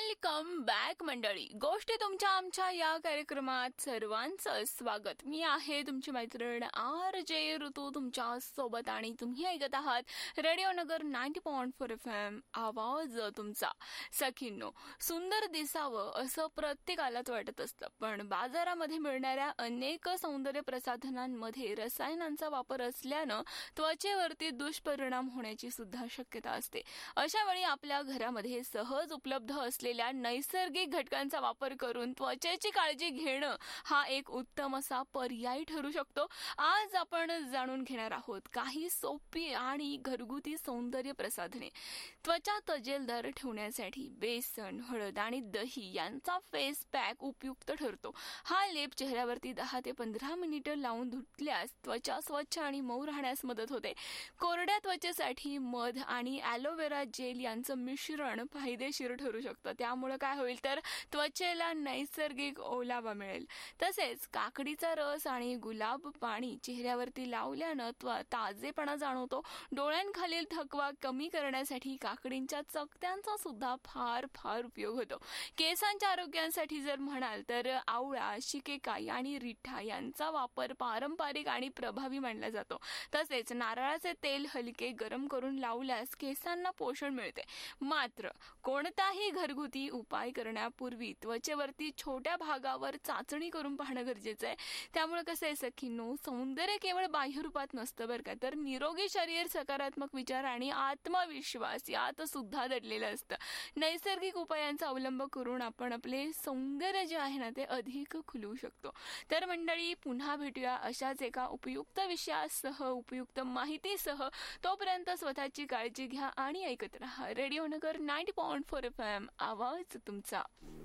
Welcome back मंडळी. गोष्टी तुमच्या आमच्या या कार्यक्रमात सर्वांचं स्वागत. मी आहे तुमची मैत्रीण RJ ऋतू तुमच्या सोबत आणि तुम्ही ऐकत आहात रेडिओ नगर 90.4 FM आवाज तुमचा. सखींनो, सुंदर दिसावं असं प्रत्येकालाच वाटत असतं, पण बाजारामध्ये मिळणाऱ्या अनेक सौंदर्य प्रसाधनांमध्ये रसायनांचा वापर असल्यानं त्वचेवरती दुष्परिणाम होण्याची सुद्धा शक्यता असते. अशा वेळी आपल्या घरामध्ये सहज उपलब्ध असलेल्या नैसर्गिक घटकांचा वापर करून त्वचेची काळजी घेणं हा एक उत्तम असा पर्याय ठरू शकतो. आज आपण जाणून घेणार आहोत काही सोपी आणि घरगुती सौंदर्य प्रसाधने. त्वचा तजेलदार ठेवण्यासाठी बेसन, हळद आणि दही यांचा फेस पॅक उपयुक्त ठरतो. हा लेप चेहऱ्यावरती 10 ते 15 मिनिटं लावून धुतल्यास त्वचा स्वच्छ आणि मऊ राहण्यास मदत होते. कोरड्या त्वचेसाठी मध आणि ॲलोवेरा जेल यांचं मिश्रण फायदेशीर ठरू शकतं. त्यामुळे काय होईल तर त्वचेला नैसर्गिक ओलावा मिळेल. तसेच काकडीचा रस आणि गुलाब पाणी चेहऱ्यावरती लावल्यानं ताजेपणा जाणवतो. डोळ्यांखालील थकवा कमी करण्यासाठी काकडींच्या चकत्यांचा सुद्धा फार उपयोग होतो. केसांच्या आरोग्यासाठी जर म्हणाल तर आवळा, शिकेकाई आणि रिठा यांचा वापर पारंपरिक आणि प्रभावी मानला जातो. तसेच नारळाचे तेल हलके गरम करून लावल्यास केसांना पोषण मिळते. मात्र कोणताही घरगुती उपाय करण्यापूर्वी त्वचेवरती छोट्या भागावर चाचणी करून पाहणं गरजेचं आहे. त्यामुळे कसं आहे सखींनो, सौंदर्य केवळ बाह्य रूपात नसतं बरं का, तर निरोगी शरीर, सकारात्मक विचार आणि आत्मविश्वास यात सुद्धा दडलेलं असतं. नैसर्गिक उपायांचा अवलंब करून आपण आपले सौंदर्य जे आहे ना ते अधिक खुलवू शकतो. तर मंडळी, पुन्हा भेटूया अशाच एका उपयुक्त विषयासह, उपयुक्त माहितीसह. तोपर्यंत स्वतःची काळजी घ्या आणि ऐकत राहा रेडिओ नगर 90.4 FM आवाज तुमचा.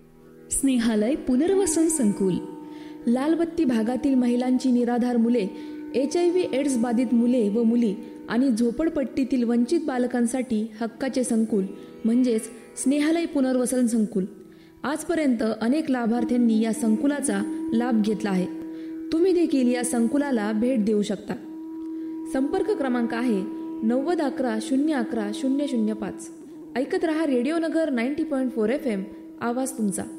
स्नेहालय पुनर्वसन संकुल. लालबत्ती भागातील महिलांची निराधार मुले, HIV एड्स बाधित मुले व मुली आणि झोपडपट्टीतील वंचित बालकांसाठी हक्काचे संकुल म्हणजेच स्नेहालय पुनर्वसन संकुल. आजपर्यंत अनेक लाभार्थ्यांनी या संकुलाचा लाभ घेतला आहे. तुम्ही देखील या संकुलाला भेट देऊ शकता. संपर्क क्रमांक आहे 9011 011 005. ऐकत रहा रेडिओ नगर 90.4 FM आवाज तुमचा.